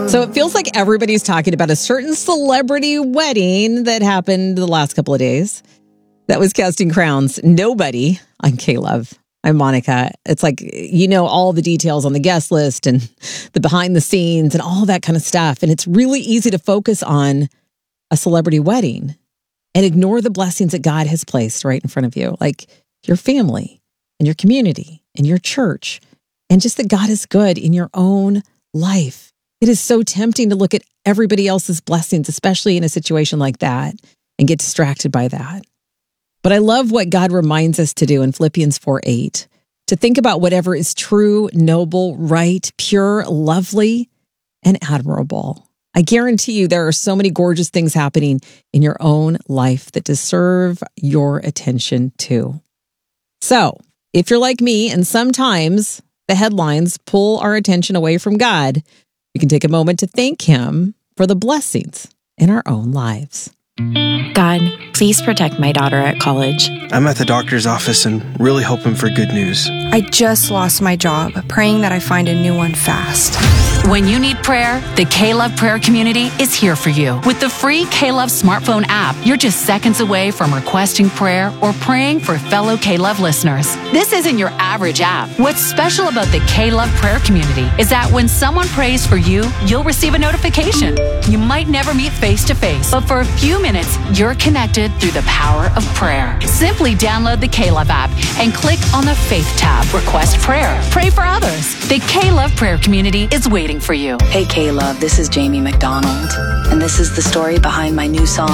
So it feels like everybody's talking about a certain celebrity wedding that happened the last couple of days that was casting crowns. Nobody on K-Love. I'm Monica. It's like, you know, all the details on the guest list and the behind the scenes and all that kind of stuff. And it's really easy to focus on a celebrity wedding and ignore the blessings that God has placed right in front of you, like your family and your community and your church, and just that God is good in your own life. It is so tempting to look at everybody else's blessings, especially in a situation like that, and get distracted by that. But I love what God reminds us to do in Philippians 4:8, to think about whatever is true, noble, right, pure, lovely, and admirable. I guarantee you there are so many gorgeous things happening in your own life that deserve your attention too. So if you're like me, and sometimes the headlines pull our attention away from God, we can take a moment to thank Him for the blessings in our own lives. God, please protect my daughter at college. I'm at the doctor's office and really hoping for good news. I just lost my job, praying that I find a new one fast. When you need prayer, the K-Love prayer community is here for you. With the free K-Love smartphone app, you're just seconds away from requesting prayer or praying for fellow K-Love listeners. This isn't your average app. What's special about the K-Love prayer community is that when someone prays for you, you'll receive a notification. You might never meet face to face, but for a few minutes, you're connected through the power of prayer. Simply download the K-Love app and click on the Faith tab. Request prayer. Pray for others. The K-Love prayer community is waiting for you. Hey K-Love, this is Jamie McDonald, and this is the story behind my new song,